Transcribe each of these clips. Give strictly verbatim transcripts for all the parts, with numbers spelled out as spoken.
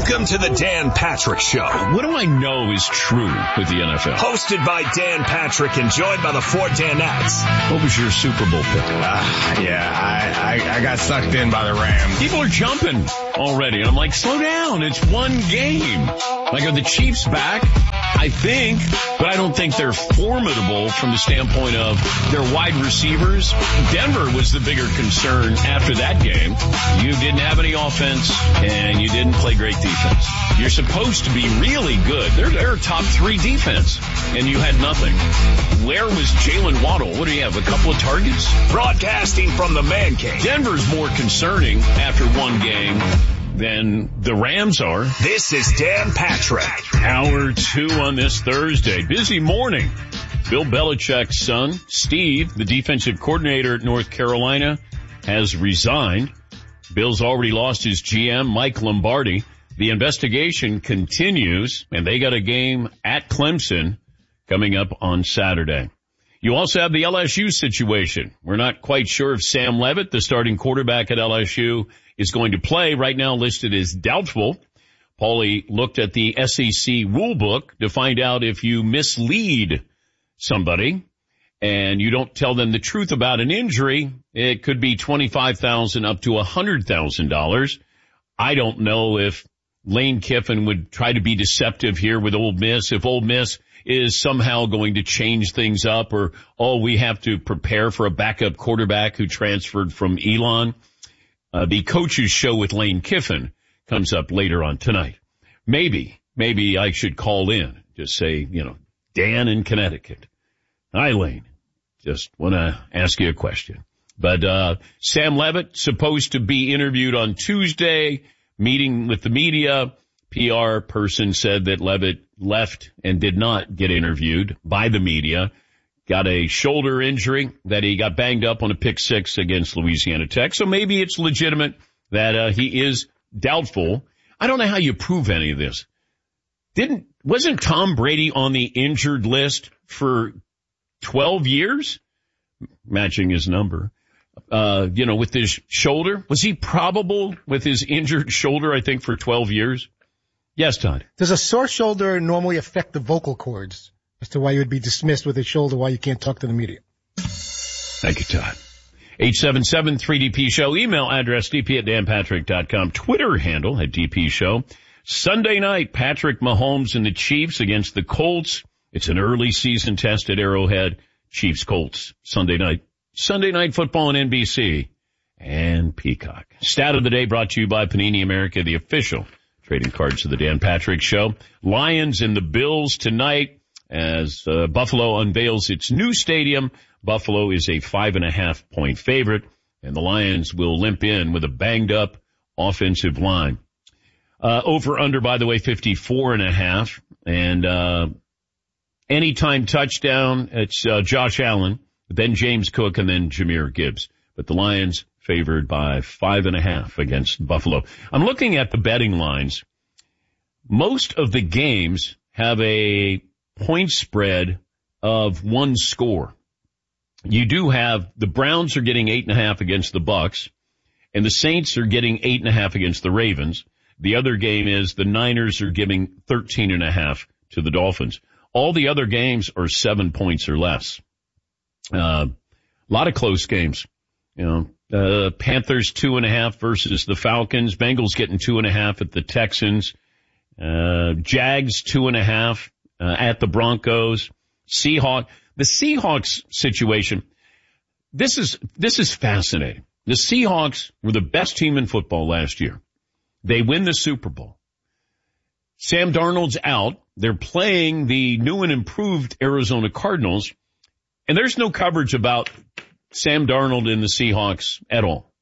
Welcome to the Dan Patrick Show. What do I know is true with the N F L? Hosted by Dan Patrick and joined by the four Danettes. What was your Super Bowl pick? Uh, yeah, I, I, I got sucked in by the Rams. People are jumping already. And I'm like, slow down. It's one game. Like, are the Chiefs back? I think, but I don't think they're formidable from the standpoint of their wide receivers. Denver was the bigger concern after that game. You didn't have any offense, and you didn't play great defense. You're supposed to be really good. They're, they're a top three defense, and you had nothing. Where was Jalen Waddle? What do you have, a couple of targets? Broadcasting from the Man Cave. Denver's more concerning after one game than the Rams are. This is Dan Patrick. Hour two on this Thursday. Busy morning. Bill Belichick's son, Steve, the defensive coordinator at North Carolina, has resigned. Bill's already lost his G M, Mike Lombardi. The investigation continues, and they got a game at Clemson coming up on Saturday. You also have the L S U situation. We're not quite sure if Sam Leavitt, the starting quarterback at L S U, is going to play. Right now listed as doubtful. Paulie looked at the S E C rule book to find out if you mislead somebody and you don't tell them the truth about an injury, it could be twenty-five thousand dollars up to one hundred thousand dollars. I don't know if Lane Kiffin would try to be deceptive here with Ole Miss, if Ole Miss is somehow going to change things up, or, oh, we have to prepare for a backup quarterback who transferred from Elon. Uh, the coach's show with Lane Kiffin comes up later on tonight. Maybe, maybe I should call in, just say, you know, Dan in Connecticut. Hi, Lane. Just want to ask you a question. But, uh, Sam Leavitt supposed to be interviewed on Tuesday, meeting with the media. P R person said that Leavitt left and did not get interviewed by the media. Got a shoulder injury that he got banged up on a pick six against Louisiana Tech. So maybe it's legitimate that uh, he is doubtful. I don't know how you prove any of this. Didn't, wasn't Tom Brady on the injured list for twelve years? Matching his number. Uh, you know, with his shoulder. Was he probable with his injured shoulder, I think, for twelve years? Yes, Todd. Does a sore shoulder normally affect the vocal cords as to why you would be dismissed with a shoulder, why you can't talk to the media? Thank you, Todd. eight seven seven three D P show. Email address d p at dan patrick dot com. Twitter handle at D P show. Sunday night, Patrick Mahomes and the Chiefs against the Colts. It's an early season test at Arrowhead. Chiefs-Colts. Sunday night. Sunday Night Football on N B C and Peacock. Stat of the day brought to you by Panini America, the official trading cards of the Dan Patrick Show. Lions and the Bills tonight as uh, Buffalo unveils its new stadium. Buffalo is a five and a half point favorite, and the Lions will limp in with a banged up offensive line. Uh, over under, by the way, fifty-four and a half, and uh, anytime touchdown, it's uh, Josh Allen, then James Cook, and then Jahmyr Gibbs. But the Lions favored by five and a half against Buffalo. I'm looking at the betting lines. Most of the games have a point spread of one score. You do have the Browns are getting eight and a half against the Bucks, and the Saints are getting eight and a half against the Ravens. The other game is the Niners are giving thirteen and a half to the Dolphins. All the other games are seven points or less. A uh, lot of close games. You know, uh, Panthers two and a half versus the Falcons. Bengals getting two and a half at the Texans. Uh, Jags two and a half uh, at the Broncos. Seahawks. The Seahawks situation. This is this is fascinating. The Seahawks were the best team in football last year. They win the Super Bowl. Sam Darnold's out. They're playing the new and improved Arizona Cardinals, and there's no coverage about Sam Darnold and the Seahawks at all.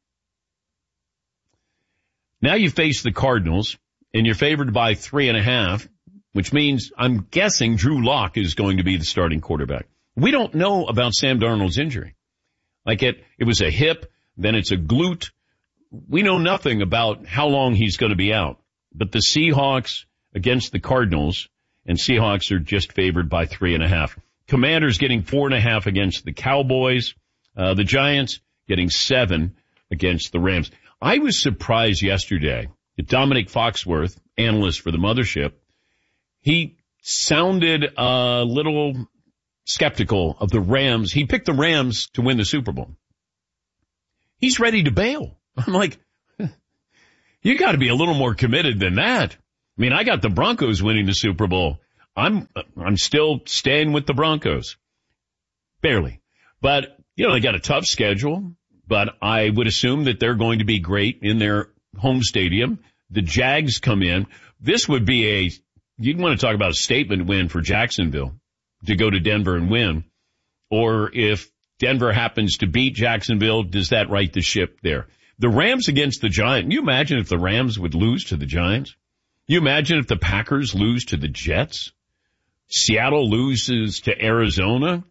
Now you face the Cardinals, and you're favored by three and a half, which means I'm guessing Drew Lock is going to be the starting quarterback. We don't know about Sam Darnold's injury. Like it, it was a hip, then it's a glute. We know nothing about how long he's going to be out. But the Seahawks against the Cardinals, and Seahawks are just favored by three and a half. Commanders getting four and a half against the Cowboys. Uh, the Giants getting seven against the Rams. I was surprised yesterday Dominic Foxworth, analyst for the mothership, he sounded a little skeptical of the Rams. He picked the Rams to win the Super Bowl. He's ready to bail. I'm like, you got to be a little more committed than that. I mean, I got the Broncos winning the Super Bowl. I'm I'm still staying with the Broncos. Barely. But, you know, they got a tough schedule, but I would assume that they're going to be great in their home stadium. The Jags come in. This would be a, you'd want to talk about a statement win for Jacksonville to go to Denver and win. Or if Denver happens to beat Jacksonville, does that right the ship there? The Rams against the Giants. Can you imagine if the Rams would lose to the Giants? You imagine if the Packers lose to the Jets? Seattle loses to Arizona?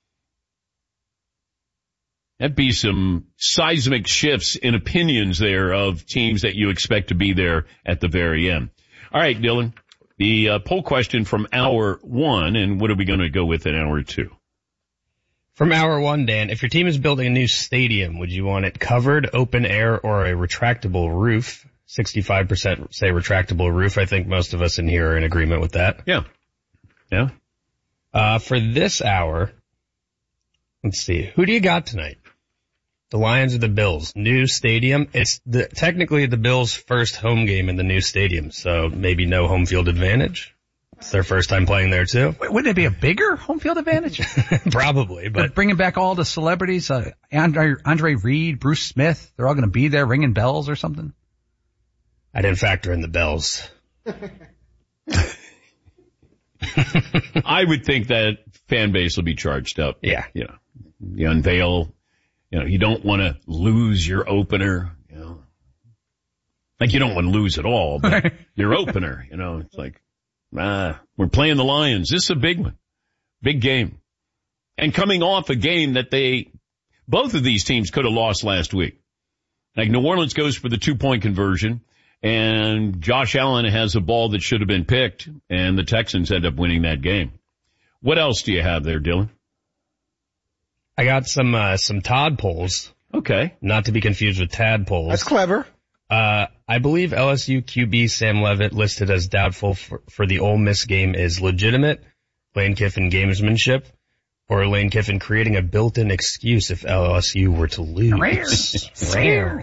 That'd be some seismic shifts in opinions there of teams that you expect to be there at the very end. All right, Dylan, the uh, poll question from hour one, and what are we going to go with in hour two? From hour one, Dan, if your team is building a new stadium, would you want it covered, open air, or a retractable roof? sixty-five percent say retractable roof. I think most of us in here are in agreement with that. Yeah. Yeah. Uh, for this hour, let's see. Who do you got tonight? The Lions or the Bills? New stadium. It's the, technically the Bills' first home game in the new stadium, so maybe no home field advantage. It's their first time playing there too. Wouldn't it be a bigger home field advantage? Probably, but They're bringing back all the celebrities, uh, Andre, Andre Reed, Bruce Smith. They're all going to be there ringing bells or something. I didn't factor in the bells. I would think that fan base will be charged up. Yeah. You know, you unveil, you know, you don't want to lose your opener, you know. Like you don't want to lose at all, but your opener, you know, it's like, ah, we're playing the Lions. This is a big one. Big game. And coming off a game that they, both of these teams could have lost last week. Like New Orleans goes for the two-point conversion, and Josh Allen has a ball that should have been picked, and the Texans end up winning that game. What else do you have there, Dylan? I got some, uh, some Todd polls. Okay. Not to be confused with Tad polls. That's clever. Uh, I believe L S U Q B Sam Leavitt listed as doubtful for, for the Ole Miss game is legitimate, Lane Kiffin gamesmanship, or Lane Kiffin creating a built-in excuse if L S U were to lose. Rare.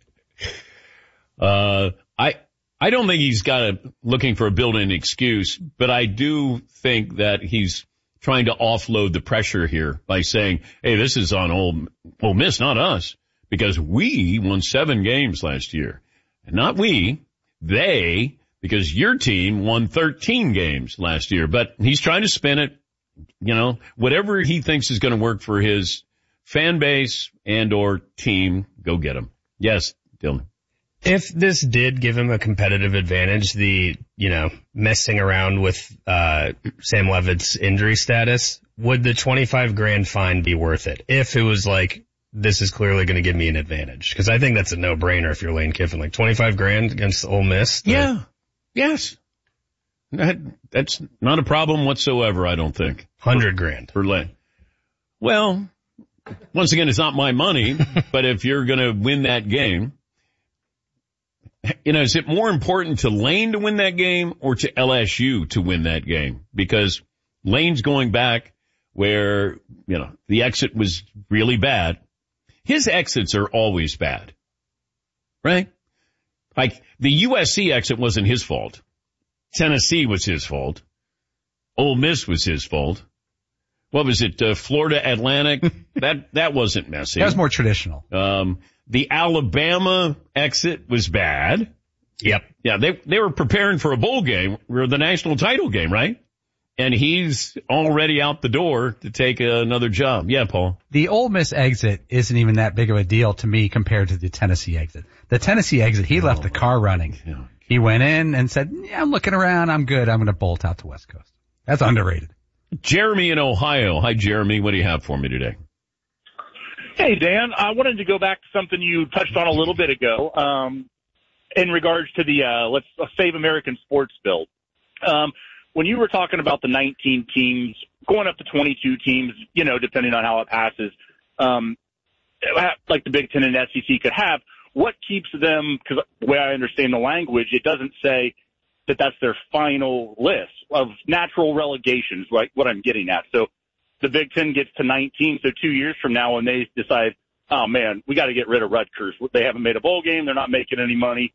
Uh, I, I don't think he's got a, looking for a built-in excuse, but I do think that he's trying to offload the pressure here by saying, hey, this is on Ole, Ole Miss, not us, because we won seven games last year. And not we, they, because your team won thirteen games last year. But he's trying to spin it, you know, whatever he thinks is going to work for his fan base and or team, go get him. Yes, Dylan. If this did give him a competitive advantage, the, you know, messing around with, uh, Sam Leavitt's injury status, would the twenty-five grand fine be worth it? If it was like, this is clearly going to give me an advantage. Cause I think that's a no-brainer if you're Lane Kiffin, like twenty-five grand against Ole Miss. The, yeah. Yes. That, that's not a problem whatsoever, I don't think. Hundred grand. For Lane. Well, once again, it's not my money, but if you're going to win that game, you know, is it more important to Lane to win that game or to L S U to win that game? Because Lane's going back where, you know, the exit was really bad. His exits are always bad, right? Like the U S C exit wasn't his fault. Tennessee was his fault. Ole Miss was his fault. What was it? Uh, Florida Atlantic? that, that wasn't messy. That was more traditional. Um, the Alabama exit was bad. Yep. Yeah, they, they were preparing for a bowl game or the national title game, right? And he's already out the door to take another job. Yeah, Paul. The Ole Miss exit isn't even that big of a deal to me compared to the Tennessee exit. The Tennessee exit, he oh, left the car running. Yeah. He went in and said, yeah, I'm looking around. I'm good. I'm going to bolt out to West Coast. That's underrated. Jeremy in Ohio. Hi, Jeremy. What do you have for me today? Hey, Dan. I wanted to go back to something you touched on a little bit ago, um, in regards to the, uh, let's uh, Save American Sports bill. Um, when you were talking about the nineteen teams going up to twenty-two teams, you know, depending on how it passes, um, like the Big Ten and S E C could have, what keeps them, because the way I understand the language, it doesn't say that that's their final list of natural relegations, like what I'm getting at. So the Big Ten gets to nineteen, so two years from now when they decide, oh, man, we got to get rid of Rutgers. They haven't made a bowl game. They're not making any money.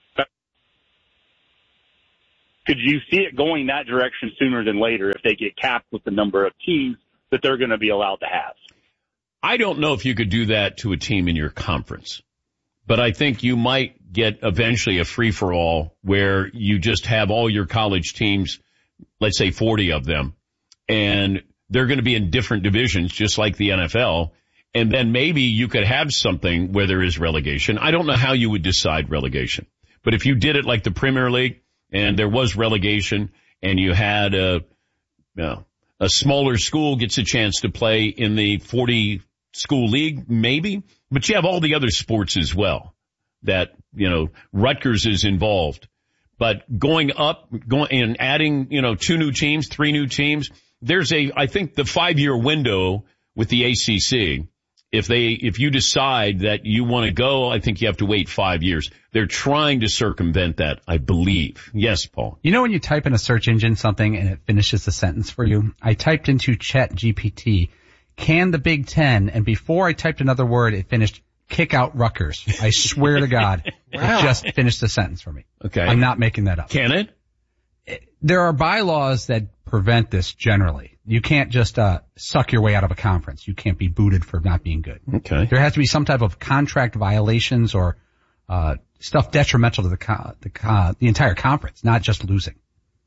Could you see it going that direction sooner than later if they get capped with the number of teams that they're going to be allowed to have? I don't know if you could do that to a team in your conference, but I think you might get eventually a free-for-all where you just have all your college teams, let's say forty of them, and they're going to be in different divisions, just like the N F L. And then maybe you could have something where there is relegation. I don't know how you would decide relegation, but if you did it like the Premier League and there was relegation and you had a, you know, a smaller school gets a chance to play in the forty school league, maybe, but you have all the other sports as well that, you know, Rutgers is involved, but going up, going and adding, you know, two new teams, three new teams, there's a, I think the five year window with the A C C. If they, if you decide that you want to go, I think you have to wait five years. They're trying to circumvent that, I believe. Yes, Paul. You know when you type in a search engine something and it finishes the sentence for you? I typed into Chat G P T, can the Big Ten, and before I typed another word, it finished kick out Rutgers. I swear to God, wow. It just finished the sentence for me. Okay. I'm not making that up. Can it? There are bylaws that prevent this generally. You can't just uh suck your way out of a conference. You can't be booted for not being good. Okay. There has to be some type of contract violations or uh stuff detrimental to the co- the co- the entire conference, not just losing.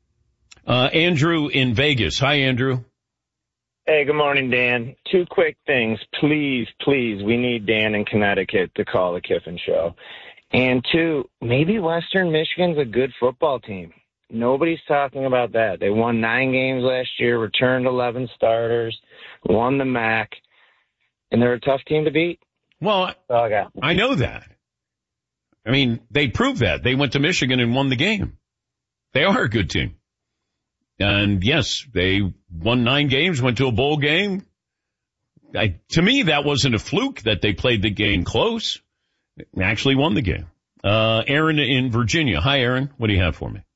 Uh Andrew in Vegas. Hi, Andrew. Hey, good morning, Dan. Two quick things. Please, please, we need Dan in Connecticut to call the Kiffin Show. And two, maybe Western Michigan's a good football team. Nobody's talking about that. They won nine games last year, returned eleven starters, won the M A C, and they're a tough team to beat. Well, oh, I, got. I know that. I mean, they proved that. They went to Michigan and won the game. They are a good team. And yes, they won nine games, went to a bowl game. I, to me, that wasn't a fluke that they played the game close. They actually won the game. Uh, Aaron in Virginia. Hi, Aaron. What do you have for me?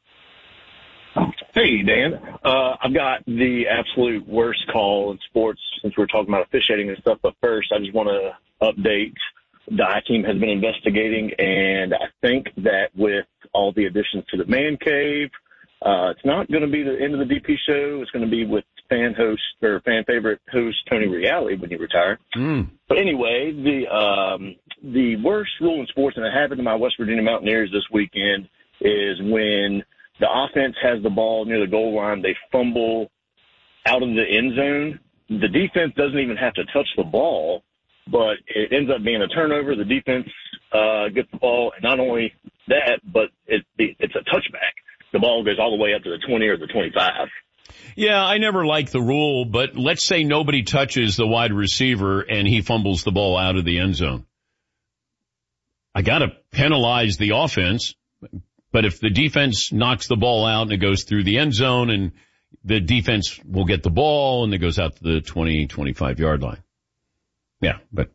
Hey, Dan. Uh, I've got the absolute worst call in sports since we're talking about officiating and stuff. But first, I just want to update. The I team has been investigating, and I think that with all the additions to the man cave, uh, it's not going to be the end of the D P show. It's going to be with fan host or fan favorite host Tony Reale when you retire. Mm. But anyway, the um, the worst rule in sports, and it happened to my West Virginia Mountaineers this weekend, is when the offense has the ball near the goal line, they fumble out of the end zone. The defense doesn't even have to touch the ball, but it ends up being a turnover. The defense uh, gets the ball, and not only that, but it, it's a touchback. The ball goes all the way up to the twenty or the twenty-five. Yeah, I never liked the rule, but let's say nobody touches the wide receiver and he fumbles the ball out of the end zone. I got to penalize the offense. But if the defense knocks the ball out and it goes through the end zone and the defense will get the ball and it goes out to the twenty, twenty-five yard line. Yeah, but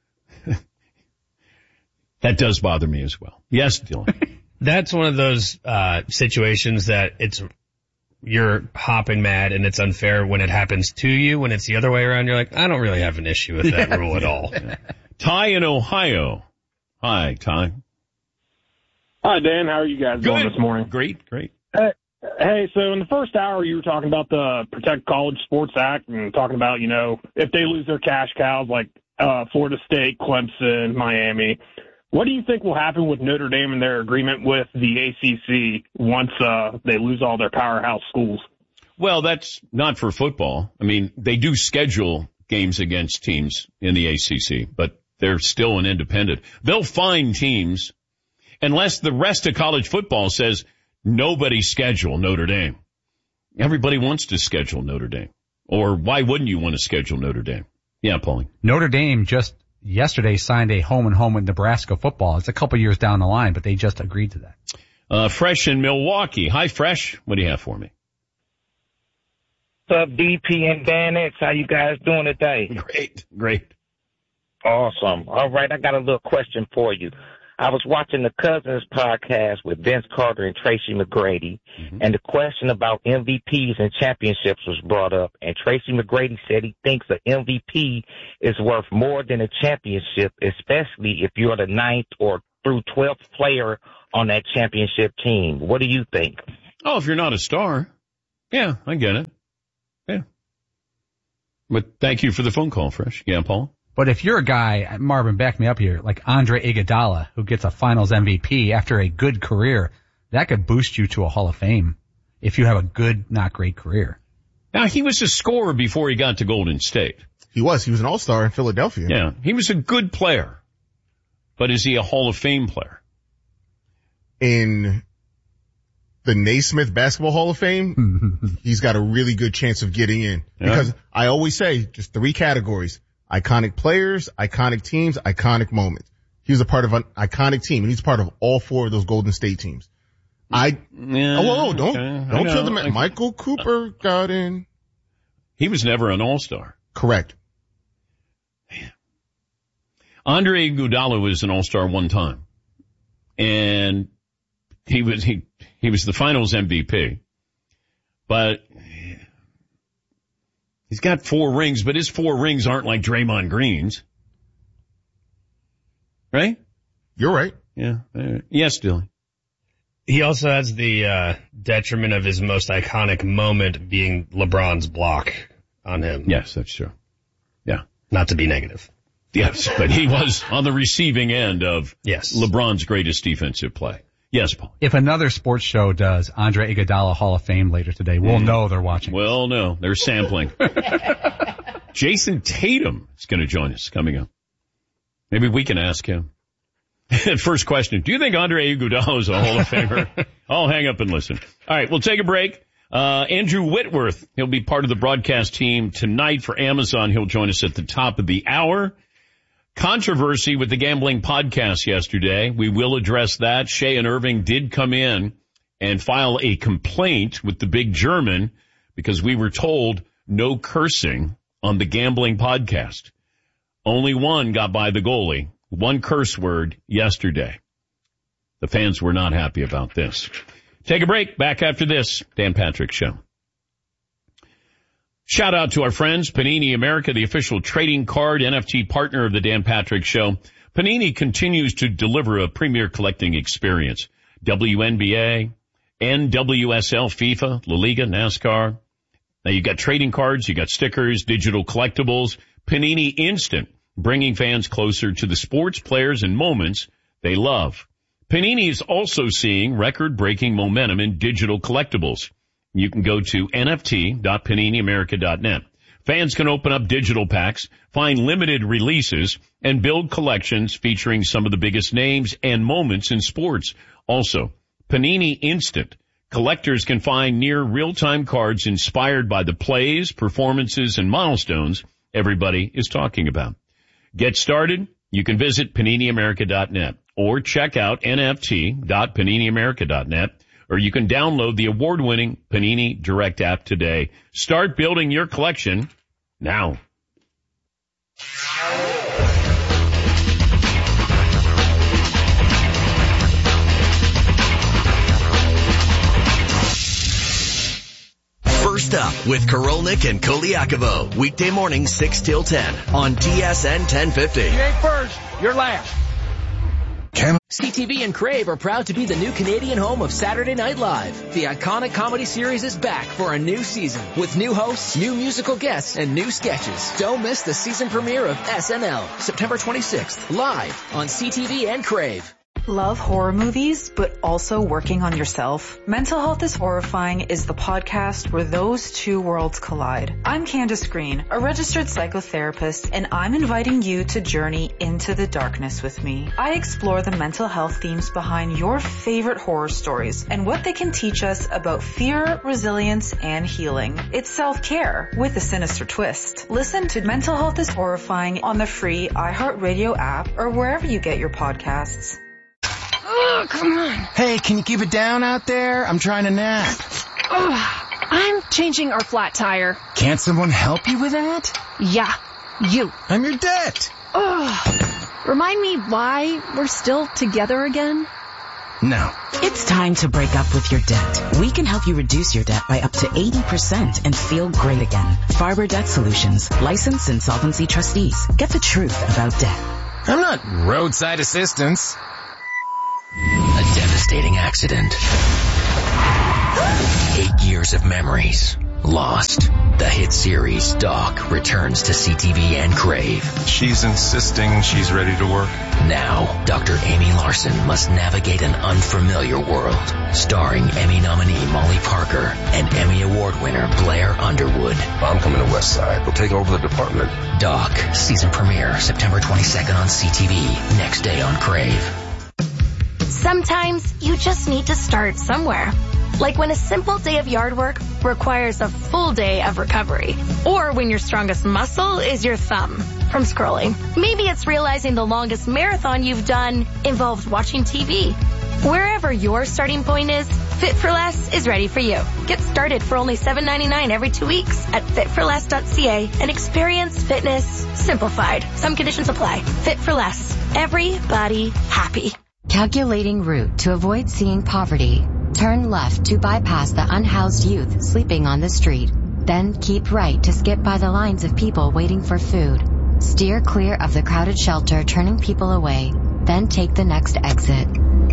that does bother me as well. Yes, Dylan. That's one of those uh situations that it's you're hopping mad and it's unfair when it happens to you. When it's the other way around, you're like, I don't really have an issue with that rule at all. Ty in Ohio. Hi, Ty. Hi, Dan. How are you guys Good. doing this morning? Great, great. Hey, hey, so in the first hour, you were talking about the Protect College Sports Act and talking about, you know, if they lose their cash cows like uh, Florida State, Clemson, Miami, what do you think will happen with Notre Dame and their agreement with the A C C once uh, they lose all their powerhouse schools? Well, that's not for football. I mean, they do schedule games against teams in the A C C, but they're still an independent. They'll find teams. Unless the rest of college football says nobody schedule Notre Dame. Everybody wants to schedule Notre Dame. Or why wouldn't you want to schedule Notre Dame? Yeah, Paulie. Notre Dame just yesterday signed a home and home with Nebraska football. It's a couple years down the line, but they just agreed to that. Uh, Fresh in Milwaukee. Hi, Fresh. What do you have for me? What's up, D P and Dan X? How you guys doing today? Great, great. Awesome. All right, I got a little question for you. I was watching the Cousins podcast with Vince Carter and Tracy McGrady, mm-hmm. and the question about M V Ps and championships was brought up, and Tracy McGrady said he thinks an M V P is worth more than a championship, especially if you're the ninth or through twelfth player on that championship team. What do you think? Oh, if you're not a star. Yeah, I get it. Yeah. But thank you for the phone call, Fresh. Yeah, Paul? But if you're a guy, Marvin, back me up here, like Andre Iguodala, who gets a finals M V P after a good career, that could boost you to a Hall of Fame if you have a good, not great career. Now, he was a scorer before he got to Golden State. He was. He was an all-star in Philadelphia. Yeah, he was a good player. But is he a Hall of Fame player? In the Naismith Basketball Hall of Fame, he's got a really good chance of getting in. Yeah. Because I always say, just three categories. Iconic players, iconic teams, iconic moments. He was a part of an iconic team, and he's part of all four of those Golden State teams. I, yeah, oh, whoa, don't, okay. don't kill the man. Michael Cooper got in. He was never an all-star. Correct. Man. Andre Iguodala was an all-star one time. And he was, he, he was the finals M V P. But he's got four rings, but his four rings aren't like Draymond Green's. Right? You're right. Yeah. Uh, yes, Dylan. He also has the uh, detriment of his most iconic moment being LeBron's block on him. Yes, that's true. Yeah. Not to be negative. Yes, but he was on the receiving end of yes. LeBron's greatest defensive play. Yes, Paul. If another sports show does Andre Iguodala Hall of Fame later today, we'll mm. know they're watching. Well, no, they're sampling. Jason Tatum is going to join us coming up. Maybe we can ask him. First question, do you think Andre Iguodala is a Hall of Famer? I'll hang up and listen. All right, we'll take a break. Uh, Andrew Whitworth, he'll be part of the broadcast team tonight for Amazon. He'll join us at the top of the hour. Controversy with the gambling podcast yesterday. We will address that. Shay and Irving did come in and file a complaint with the big German because we were told no cursing on the gambling podcast. Only one got by the goalie. One curse word yesterday. The fans were not happy about this. Take a break. Back after this. Dan Patrick Show. Shout out to our friends, Panini America, the official trading card N F T partner of the Dan Patrick Show. Panini continues to deliver a premier collecting experience. W N B A, N W S L, FIFA, La Liga, NASCAR. Now you got trading cards, you got stickers, digital collectibles. Panini Instant, bringing fans closer to the sports, players, and moments they love. Panini is also seeing record-breaking momentum in digital collectibles. You can go to N F T dot panini america dot net. Fans can open up digital packs, find limited releases, and build collections featuring some of the biggest names and moments in sports. Also, Panini Instant. Collectors can find near real-time cards inspired by the plays, performances, and milestones everybody is talking about. Get started. You can visit panini america dot net or check out N F T dot panini america dot net. Or you can download the award-winning Panini Direct app today. Start building your collection now. First up with Korolnik and Koliakovo. Weekday morning six till ten on T S N ten fifty. You ain't first, you're last. Can- C T V and Crave are proud to be the new Canadian home of Saturday Night Live. The iconic comedy series is back for a new season with new hosts, new musical guests, and new sketches. Don't miss the season premiere of S N L, September twenty-sixth, live on C T V and Crave. Love horror movies, but also working on yourself? Mental Health is Horrifying is the podcast where those two worlds collide. I'm Candace Green, a registered psychotherapist, and I'm inviting you to journey into the darkness with me. I explore the mental health themes behind your favorite horror stories and what they can teach us about fear, resilience, and healing. It's self-care with a sinister twist. Listen to Mental Health is Horrifying on the free iHeartRadio app or wherever you get your podcasts. Oh, come on. Hey, can you keep it down out there? I'm trying to nap. Oh, I'm changing our flat tire. Can't someone help you with that? Yeah, you. I'm your debt. Ugh. Remind me why we're still together again? No. It's time to break up with your debt. We can help you reduce your debt by up to eighty percent and feel great again. Farber Debt Solutions, licensed insolvency trustees. Get the truth about debt. I'm not roadside assistance. A devastating accident. Eight years of memories lost. The hit series Doc returns to C T V and Crave. She's insisting she's ready to work. Now, Doctor Amy Larson must navigate an unfamiliar world. Starring Emmy nominee Molly Parker and Emmy Award winner Blair Underwood. I'm coming to West Side. We'll take over the department. Doc, season premiere September twenty-second on C T V. Next day on Crave. Sometimes you just need to start somewhere. Like when a simple day of yard work requires a full day of recovery. Or when your strongest muscle is your thumb from scrolling. Maybe it's realizing the longest marathon you've done involved watching T V. Wherever your starting point is, Fit for Less is ready for you. Get started for only seven ninety-nine every two weeks at fit for less dot c a and experience fitness simplified. Some conditions apply. Fit for Less. Everybody happy. Calculating route to avoid seeing poverty. Turn left to bypass the unhoused youth sleeping on the street. Then keep right to skip by the lines of people waiting for food. Steer clear of the crowded shelter turning people away. Then take the next exit.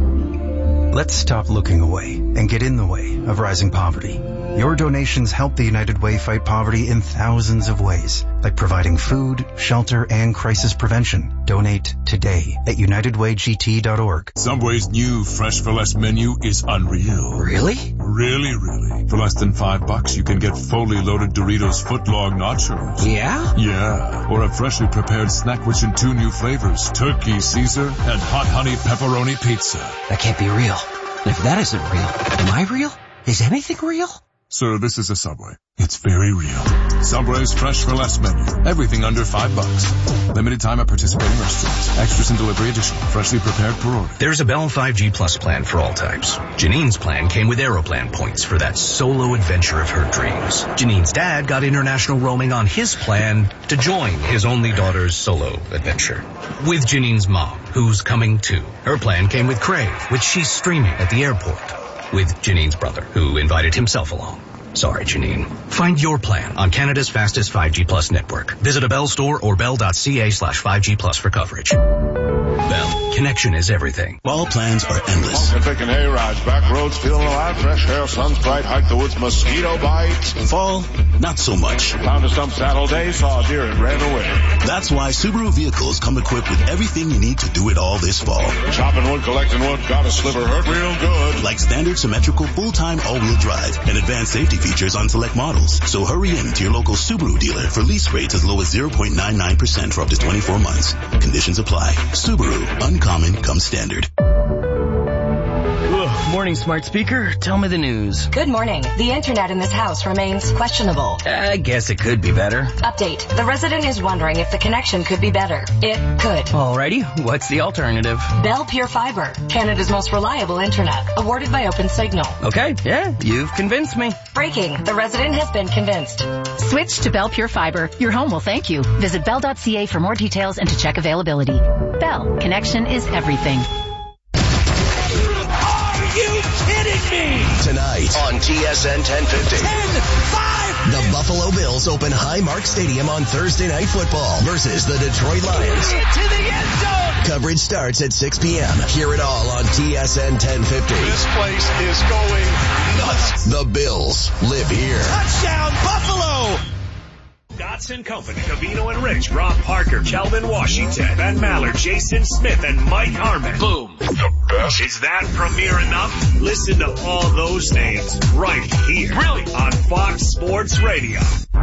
Let's stop looking away and get in the way of rising poverty. Your donations help the United Way fight poverty in thousands of ways, like providing food, shelter, and crisis prevention. Donate today at united way g t dot org. Subway's new Fresh for Less menu is unreal. Really? Really, really. For less than five bucks, you can get fully loaded Doritos footlong nachos. Yeah? Yeah. Or a freshly prepared snack rich in two new flavors, Turkey Caesar and Hot Honey Pepperoni Pizza. That can't be real. If that isn't real, am I real? Is anything real? Sir, this is a Subway. It's very real. Subway's Fresh for Less menu. Everything under five bucks. Limited time at participating restaurants. Extras and delivery additional. Freshly prepared per order. There's a Bell five G Plus plan for all types. Janine's plan came with Aeroplan points for that solo adventure of her dreams. Janine's dad got international roaming on his plan to join his only daughter's solo adventure. With Janine's mom, who's coming too. Her plan came with Crave, which she's streaming at the airport. With Janine's brother, who invited himself along. Sorry, Janine. Find your plan on Canada's fastest five G Plus network. Visit a Bell store or bell dot c a slash five G plus for coverage. Bell, connection is everything. All plans are endless. Walking, picking hay rides, back roads, feeling alive, fresh air, sun's bright, hike the woods, mosquito bites. Fall, not so much. Found a stump saddle day, saw a deer and ran away. That's why Subaru vehicles come equipped with everything you need to do it all this fall. Chopping wood, collecting wood, got a sliver, hurt real good. Like standard symmetrical full-time all-wheel drive and advanced safety features on select models. So hurry in to your local Subaru dealer for lease rates as low as zero point nine nine percent for up to twenty-four months. Conditions apply. Subaru, uncommon comes standard. Ugh, morning, smart speaker. Tell me the news. Good morning. The internet in this house remains questionable. I guess it could be better. Update. The resident is wondering if the connection could be better. It could. Alrighty. What's the alternative? Bell Pure Fiber, Canada's most reliable internet, awarded by OpenSignal. Okay, yeah, you've convinced me. Breaking. The resident has been convinced. Switch to Bell Pure Fiber. Your home will thank you. Visit bell dot c a for more details and to check availability. Bell. Connection is everything. Are you kidding me? Tonight on T S N ten fifty. ten five The Buffalo Bills open Highmark Stadium on Thursday Night Football versus the Detroit Lions. To the end zone. Coverage starts at six p.m. Hear it all on T S N ten fifty. This place is going nuts. The Bills live here. Touchdown, Buffalo! Dotson Company, Cavino and Rich, Rob Parker, Calvin Washington, Ben Maller, Jason Smith, and Mike Harmon. Boom. The best. Is that premiere enough? Listen to all those names right here. Really? On Fox Sports Radio.